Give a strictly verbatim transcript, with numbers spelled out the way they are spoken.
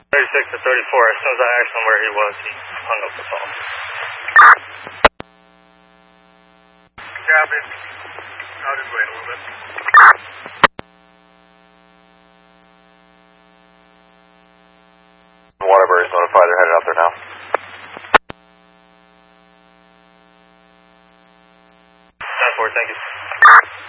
thirty-six to thirty-four, as soon as I asked him where he was, he hung up the phone. Copy. I'll just wait a little bit. Waterbury's notified, they're headed out there now. ten four, thank you.